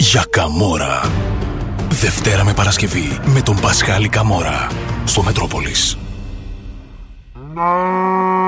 για Καμόρα. Δευτέρα με Παρασκευή, με τον Πασχάλη Καμόρα, στο Μετρόπολης. Για Καμόρα. Δευτέρα με Παρασκευή, με τον Πασχάλη Καμόρα, στο Μετρόπολης. Για Καμόρα. Δευτέρα με Παρασκευή, με τον Πασχάλη Καμόρα, στο Μετρόπολης. Δευτέρα με Παρασκευή, με τον Πασχάλη Καμόρα, στο Μετρόπολης.